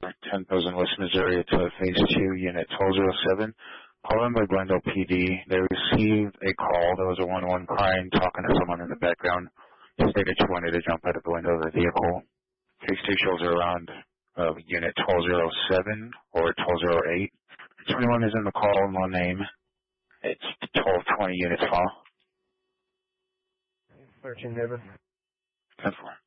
10,000 West Missouri to Phase 2, Unit 1207. Calling by Glendale PD. They received a call. There was a 1-1 crying, talking to someone in the background. They stated she wanted to jump out of the window of the vehicle. Phase 2 shows her around Unit 1207 or 1208. If anyone is in the call, no name. It's 1220 Unit 12. Searching, David. 10-4.